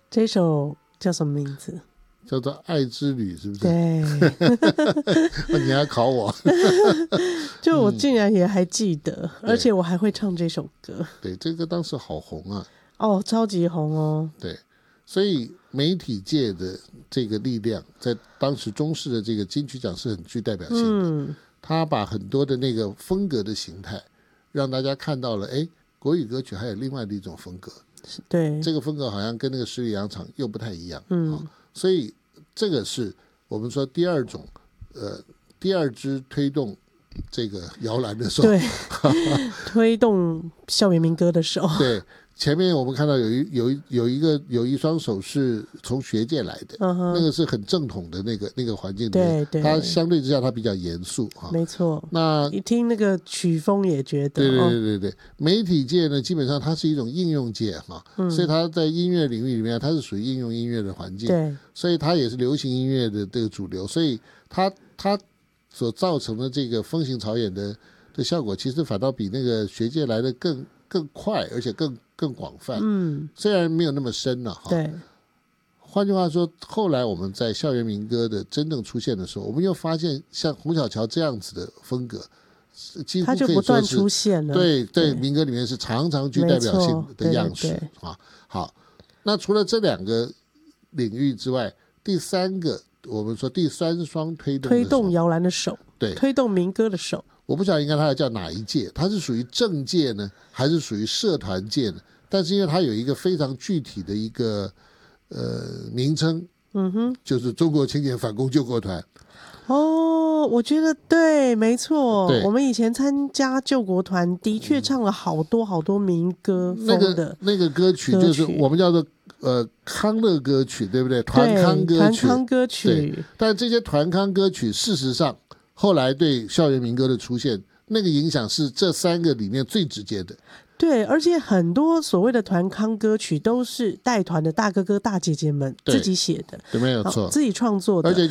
这首叫什么名字？ 叫做《爱之旅》，是不是？ 对， 你还考我？ 就我竟然也还记得，而且我还会唱这首歌。 对，这个当时好红啊！ 哦，超级红哦。 对，所以媒体界的这个力量，在当时中视的这个金曲奖是很具代表性的。他把很多的那个风格的形态，让大家看到了，哎，国语歌曲还有另外的一种风格。 对， 这个风格好像跟那个十里洋场又不太一样。所以这个是我们说第二种，第二支推动这个摇篮的手， 对，推动校园民歌的手。 对，前面我们看到有一双手是从学界来的，那个是很正统的那个环境里面， 对， 它相对之下它比较严肃哈。 没错， 那一听那个曲风也觉得， 对，媒体界呢，基本上它是一种应用界哈，所以它在音乐领域里面，它是属于应用音乐的环境， 对， 所以它也是流行音乐的这个主流，所以它所造成的这个风行草偃的效果，其实反倒比那个学界来的更快，而且更广泛。虽然没有那么深了哈。 对。 换句话说，后来我们在校园民歌的真正出现的时候，我们又发现像洪小乔这样子的风格，几乎可以说是它就不断出现了。 对，民歌里面是常常具代表性的样式。 对好，那除了这两个领域之外，第三个我们说第三双推动摇篮的手， 对， 推动民歌的手。 我不晓得应该它叫哪一届，它是属于政界呢，还是属于社团界呢？但是因为它有一个非常具体的一个名称，就是中国青年反攻救国团。 哦，我觉得对，没错。我们以前参加救国团，的确唱了好多好多民歌风的那个歌曲，就是我们叫做康乐歌曲，对不对？团康歌曲。但这些团康歌曲，事实上后来对校园民歌的出现，那个影响是这三个里面最直接的。 对，而且很多所谓的团康歌曲都是带团的大哥哥大姐姐们自己写的， 对，没有错， 自己创作的， 而且